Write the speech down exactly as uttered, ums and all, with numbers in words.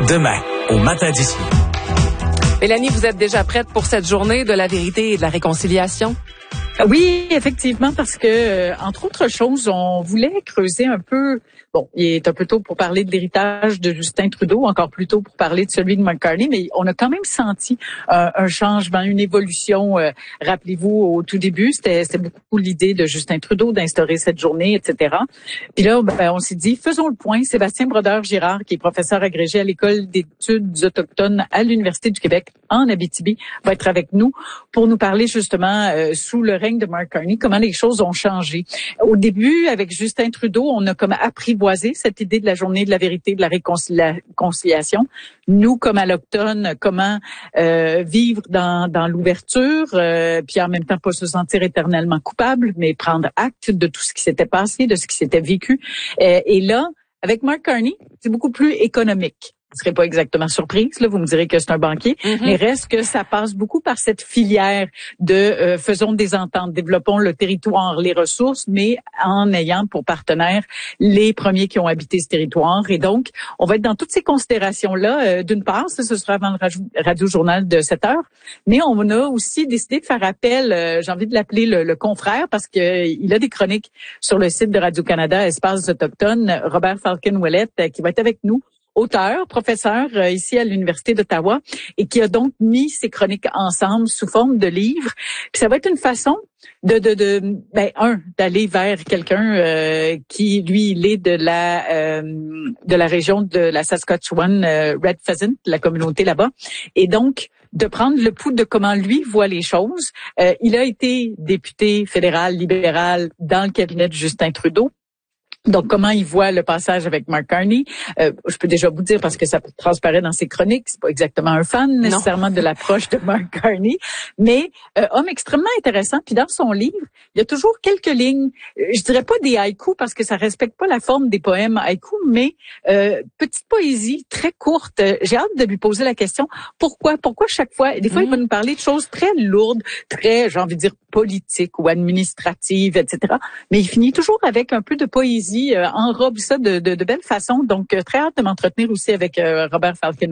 Demain, au matin d'ici. Mélanie, vous êtes déjà prête pour cette journée de la vérité et de la réconciliation? Oui, effectivement, parce que, euh, entre autres choses, on voulait creuser un peu, bon, il est un peu tôt pour parler de l'héritage de Justin Trudeau, encore plus tôt pour parler de celui de Mark Carney, mais on a quand même senti euh, un changement, une évolution. Euh, rappelez-vous, au tout début, c'était, c'était beaucoup l'idée de Justin Trudeau d'instaurer cette journée, et cetera. Puis là, ben, on s'est dit, faisons le point. Sébastien Brodeur-Girard, qui est professeur agrégé à l'École d'études autochtones à l'Université du Québec en Abitibi, va être avec nous pour nous parler justement euh, sous le règne de Mark Carney, comment les choses ont changé. Au début, avec Justin Trudeau, on a comme apprivoisé cette idée de la journée de la vérité, de la réconciliation. Nous, comme allochtones, comment euh, vivre dans, dans l'ouverture, euh, puis en même temps pas se sentir éternellement coupable, mais prendre acte de tout ce qui s'était passé, de ce qui s'était vécu. Euh, et là, avec Mark Carney, c'est beaucoup plus économique. Je ne serais pas exactement surprise, là, vous me direz que c'est un banquier, mm-hmm. mais reste que ça passe beaucoup par cette filière de euh, faisons des ententes, développons le territoire, les ressources, mais en ayant pour partenaires les premiers qui ont habité ce territoire. Et donc, on va être dans toutes ces considérations-là. Euh, d'une part, ça, ce sera avant le radio-journal de sept heures, mais on a aussi décidé de faire appel, euh, j'ai envie de l'appeler le, le confrère, parce que euh, il a des chroniques sur le site de Radio-Canada, Espaces autochtones, Robert Falcon-Ouellette, euh, qui va être avec nous. Auteur, professeur euh, ici à l'Université d'Ottawa et qui a donc mis ses chroniques ensemble sous forme de livres. Puis ça va être une façon de, de, de ben, un, d'aller vers quelqu'un euh, qui, lui, il est de la euh, de la région de la Saskatchewan, euh, Red Pheasant, la communauté là-bas. Et donc, de prendre le pouls de comment lui voit les choses. Euh, il a été député fédéral libéral dans le cabinet de Justin Trudeau. Donc, comment il voit le passage avec Mark Carney? Euh, je peux déjà vous dire, parce que ça transparaît dans ses chroniques, c'est pas exactement un fan nécessairement non. de l'approche de Mark Carney, mais euh, homme extrêmement intéressant. Puis dans son livre, il y a toujours quelques lignes, je dirais pas des haïkus parce que ça respecte pas la forme des poèmes haïkus, mais euh, petite poésie très courte. J'ai hâte de lui poser la question, pourquoi? Pourquoi chaque fois? Et des fois, mmh. il va nous parler de choses très lourdes, très, j'ai envie de dire, politiques ou administratives, et cetera. Mais il finit toujours avec un peu de poésie. Euh, enrobe ça de, de, de belle façon. Donc, euh, très hâte de m'entretenir aussi avec euh, Robert Falcon.